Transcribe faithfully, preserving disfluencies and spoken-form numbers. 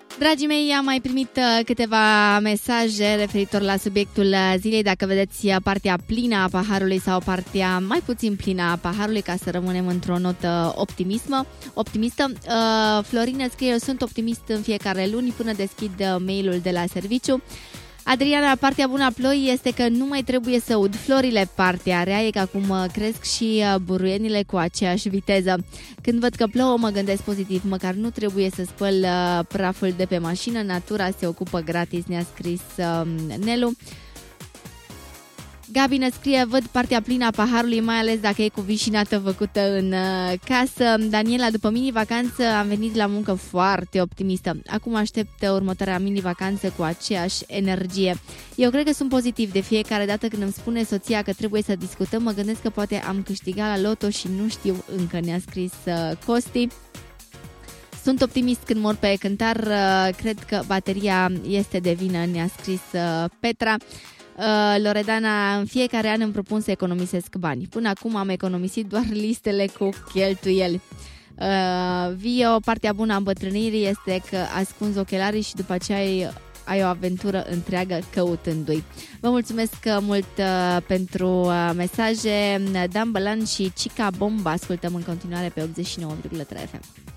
Dragii mei, am mai primit câteva mesaje referitor la subiectul zilei, dacă vedeți partea plină a paharului sau partea mai puțin plină a paharului, ca să rămânem într-o notă optimismă, optimistă. Florin scrie: eu sunt optimist în fiecare luni până deschid mailul de la serviciu. Adriana, partea bună a ploii este că nu mai trebuie să ud florile. Partea rea e că acum cresc și buruienile cu aceeași viteză. Când văd că plouă, mă gândesc pozitiv, măcar nu trebuie să spăl praful de pe mașină, natura se ocupă gratis, ne-a scris Nelu. Gabi ne scrie: văd partea plină a paharului, mai ales dacă e cu vișinată făcută în casă. Daniela, după mini-vacanță am venit la muncă foarte optimistă. Acum aștept următoarea mini-vacanță cu aceeași energie. Eu cred că sunt pozitiv. De fiecare dată când îmi spune soția că trebuie să discutăm, mă gândesc că poate am câștigat la loto și nu știu încă, ne-a scris Costi. Sunt optimist când mor pe cântar, cred că bateria este de vină, ne-a scris Petra. Uh, Loredana, în fiecare an îmi propun să economisesc bani. Până acum am economisit doar listele cu cheltuieli. Uh, Vio, partea bună a îmbătrânirii este că ascunzi ochelarii și după aceea ai, ai o aventură întreagă căutându-i. Vă mulțumesc mult uh, pentru uh, mesaje. Dan Bălan și Cica Bomba ascultăm în continuare pe optzeci și nouă virgulă trei F M.